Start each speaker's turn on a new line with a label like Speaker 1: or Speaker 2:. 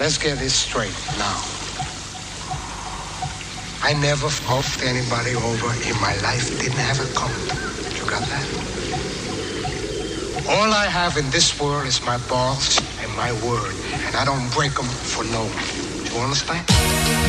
Speaker 1: Let's get this straight now. I never fucked anybody over in my life. Didn't have a coat. You got that? All I have in this world is my balls and my word. And I don't break them for no one. You understand?